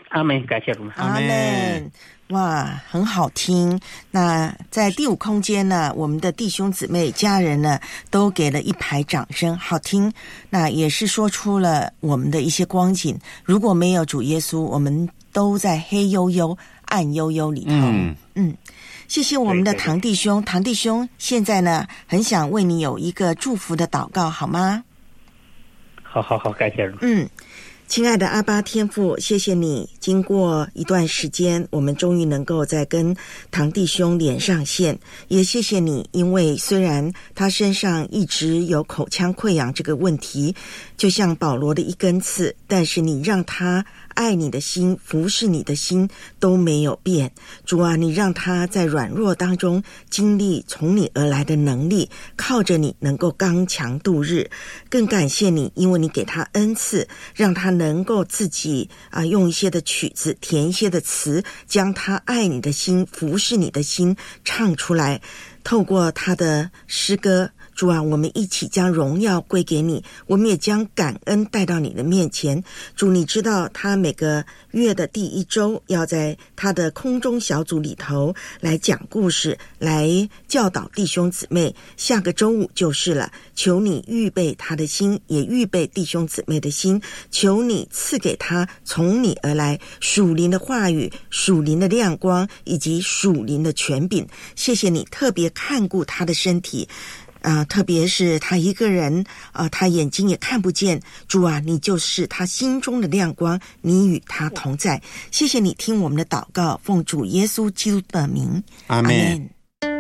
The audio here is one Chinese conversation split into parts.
阿们，感谢主。 阿们。哇，很好听。那在第五空间呢，我们的弟兄姊妹家人呢都给了一排掌声，好听。那也是说出了我们的一些光景，如果没有主耶稣，我们都在黑幽幽暗幽幽里头。谢谢我们的唐弟兄。唐弟兄现在呢很想为你有一个祝福的祷告，好吗？ 好，感谢主。 亲爱的阿爸天父，谢谢你，经过一段时间，我们终于能够再跟唐弟兄连上线，也谢谢你，因为虽然他身上一直有口腔溃疡这个问题，就像保罗的一根刺，但是你让他爱你的心，服侍你的心都没有变。主啊，你让他在软弱当中经历从你而来的能力，靠着你能够刚强度日。更感谢你，因为你给他恩赐，让他能够自己用一些的曲子，填一些的词，将他爱你的心，服侍你的心唱出来。透过他的诗歌，主啊，我们一起将荣耀归给你，我们也将感恩带到你的面前。主，你知道他每个月的第一周要在他的空中小组里头来讲故事，来教导弟兄姊妹，下个周五就是了。求你预备他的心，也预备弟兄姊妹的心，求你赐给他从你而来属灵的话语，属灵的亮光，以及属灵的权柄。谢谢你特别看顾他的身体，特别是他一个人他眼睛也看不见。主啊，你就是他心中的亮光，你与他同在。谢谢你听我们的祷告，奉主耶稣基督的名， 阿们。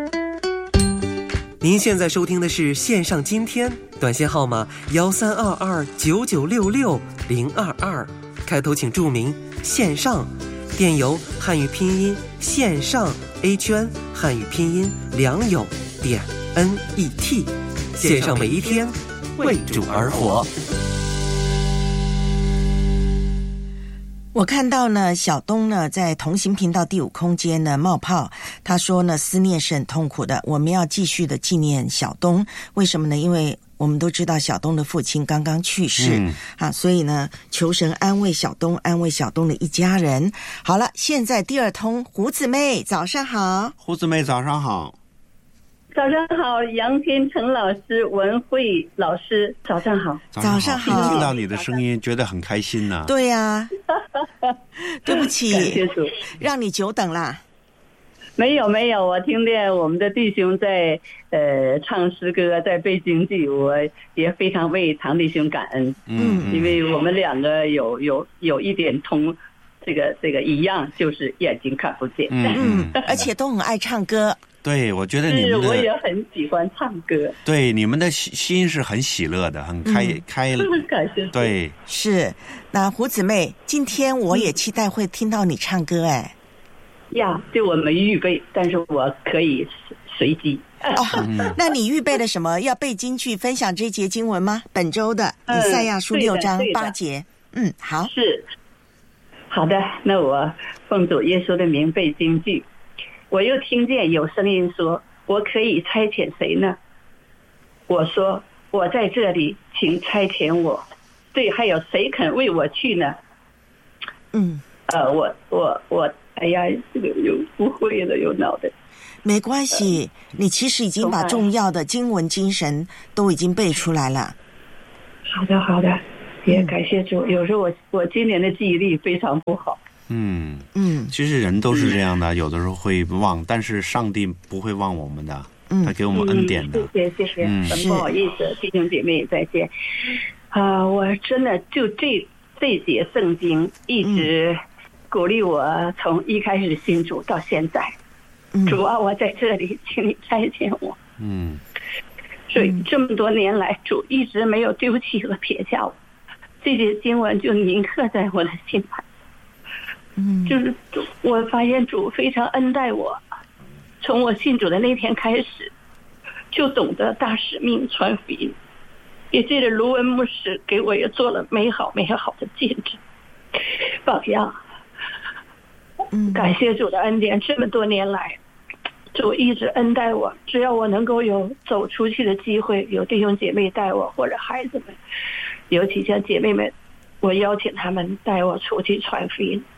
您现在收听的是线上今天，短信号码13229966-022，开头请注明线上，电邮汉语拼音线上 A 圈汉语拼音良友点 NET， 线上每一天为主而活。 我看到呢，小东呢在同行频道第五空间呢冒泡，他说呢思念是很痛苦的，我们要继续的纪念小东。为什么呢？因为我们都知道小东的父亲刚刚去世，所以呢求神安慰小东，安慰小东的一家人。好了，现在第二通，胡姊妹早上好。 胡姊妹早上好。 早上好，杨天成老师、文慧老师，早上好。 早上好， 听到你的声音觉得很开心呢。 对呀，对不起，让你久等啦。 没有，我听见我们的弟兄在唱诗歌，在背京剧，我也非常为唐弟兄感恩。因为我们两个有一点同这个一样，就是眼睛看不见。 而且都很爱唱歌。 对，我觉得你们的， 我也很喜欢唱歌。 对，你们的心是很喜乐的，很开感谢。 对， 是。那胡姊妹，今天我也期待会听到你唱歌哎。 就我没预备，但是我可以随机。 那你预备了什么？要背京剧分享这节经文吗？本周的以赛亚书6章8节。好。 是。好的，那我奉主耶稣的名背京剧。我又听见有声音说，我可以差遣谁呢？我说，我在这里，请差遣我。对，还有谁肯为我去呢？我哎呀，这个又不会了，又脑袋。 没关系，你其实已经把重要的经文精神都已经背出来了。 好的，也感谢主。有时候我今年的记忆力非常不好。 其实人都是这样的，有的时候会忘，但是上帝不会忘我们的，他给我们恩典的。 谢谢，很不好意思，弟兄姐妹再见。我真的就这节圣经一直鼓励我，从一开始信主到现在。主啊，我在这里，请你差遣我。所以这么多年来，主一直没有丢弃和撇下我，这节经文就铭刻在我的心坎。就是我发现主非常恩待我，从我信主的那天开始，就懂得大使命传福音，也借着卢文牧师给我也做了美好的见证榜样。感谢主的恩典，这么多年来主一直恩待我，只要我能够有走出去的机会，有弟兄姐妹带我，或者孩子们，尤其像姐妹们，我邀请他们带我出去传福音。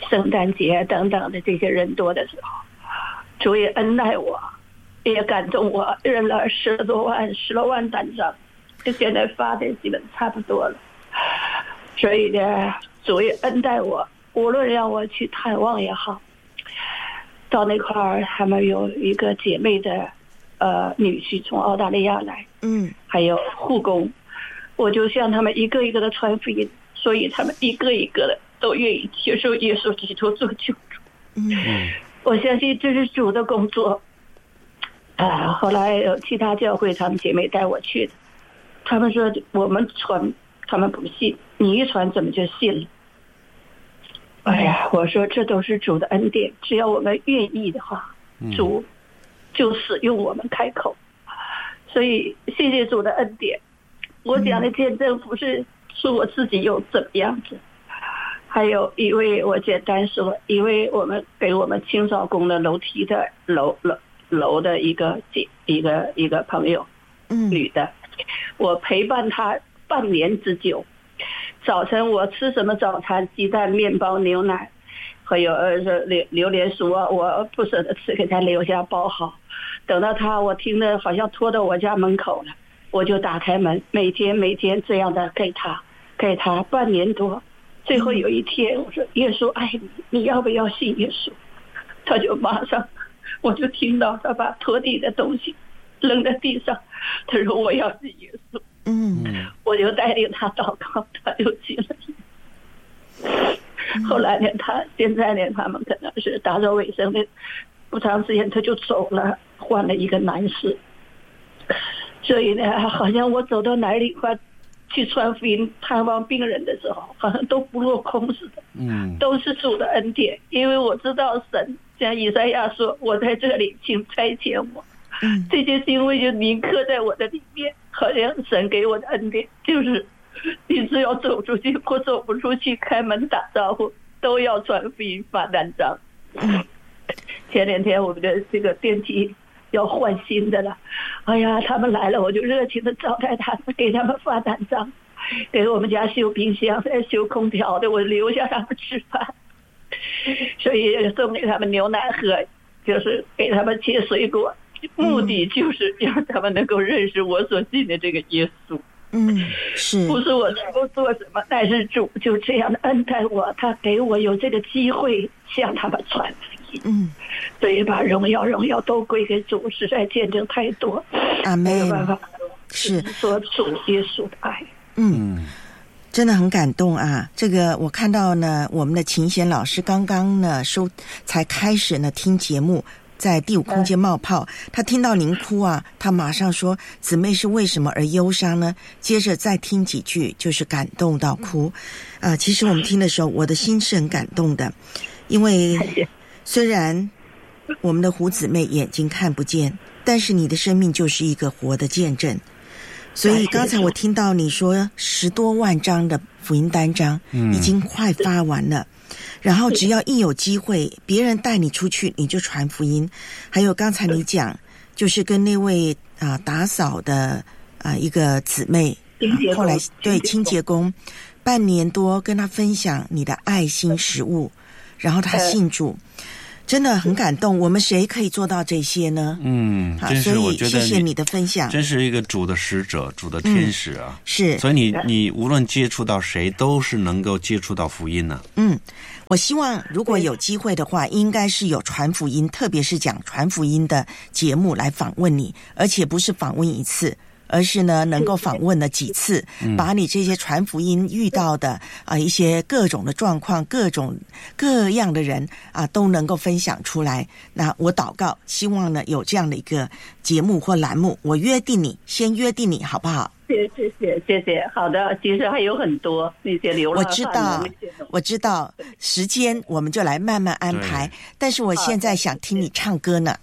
圣诞节等等的这些人多的时候，主也恩待我，也感动我，认了10多万单张，现在发的基本差不多了。所以呢，主也恩待我，无论让我去探望也好，到那块儿他们有一个姐妹的女婿从澳大利亚来，还有护工，我就向他们一个一个的传福音，所以他们一个一个的都愿意接受耶稣基督做救主。我相信这是主的工作。后来有其他教会他们姐妹带我去的，他们说我们传，他们不信，你一传怎么就信了？哎呀，我说这都是主的恩典，只要我们愿意的话，主就使用我们开口。所以谢谢主的恩典。我讲的见证不是说我自己有怎么样子，还有一位，我简单说，一位我们给我们清扫工的楼梯的楼的一个朋友，女的，我陪伴她半年之久。早晨我吃什么早餐？鸡蛋、面包、牛奶，还有榴莲薯啊，我不舍得吃，给她留下包好。等到她，我听着好像拖到我家门口了，我就打开门，每天这样的给她半年多。最后有一天，我说耶稣爱你，你要不要信耶稣？她就马上，我就听到她把拖地的东西扔在地上，她说我要信耶稣。我就带领她祷告，她就信了。后来呢，现在呢，他们可能是打扫卫生的，不长时间他就走了，换了一个男士。所以呢，好像我走到哪里快去传福音、探望病人的时候，好像都不落空似的。都是主的恩典，因为我知道神像以赛亚说：“我在这里，请差遣我。”这些行为就铭刻在我的里面，好像神给我的恩典就是，你只要走出去或走不出去，开门打招呼都要传福音发单张。前2天我们的这个电梯要换新的了，哎呀，他们来了，我就热情的招待他们，给他们发单张，给我们家修冰箱、修空调的，我留下他们吃饭，所以送给他们牛奶喝，就是给他们切水果，目的就是让他们能够认识我所信的这个耶稣。 是不是我能够做什么，但是主就这样的恩待我，他给我有这个机会向他们传福音。所以把荣耀都归给主，实在见证太多，没有办法是说主耶稣的爱。 真的很感动啊！这个我看到呢，我们的琴弦老师刚刚呢才开始呢听节目，在第5空间冒泡，他听到您哭啊，他马上说：“姊妹是为什么而忧伤呢？”接着再听几句，就是感动到哭。其实我们听的时候，我的心是很感动的，因为虽然我们的胡姊妹眼睛看不见，但是你的生命就是一个活的见证。所以刚才我听到你说10多万张的福音单张已经快发完了，然后只要一有机会别人带你出去你就传福音。还有刚才你讲就是跟那位打扫的一个姊妹，后来对清洁工半年多跟他分享你的爱心食物，然后他信主，真的很感动。我们谁可以做到这些呢？ 真是我觉得谢谢你的分享， 真是一个主的使者，主的天使啊！ 是， 所以你无论接触到谁，都是能够接触到福音呢。 我希望如果有机会的话，应该是有传福音，特别是讲传福音的节目来访问你，而且不是访问一次，而是呢能够访问了几次，把你这些传福音遇到的一些各种的状况，各样的人都能够分享出来。那我祷告，希望呢有这样的一个节目或栏目，我先约定你好不好？ 谢谢，好的。其实还有很多那些流浪汉， 我知道，时间我们就来慢慢安排。但是我现在想听你唱歌呢。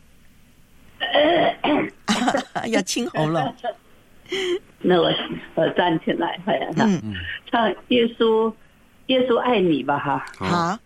要清喉咙。 那我站起来，唱耶稣爱你吧哈。 好。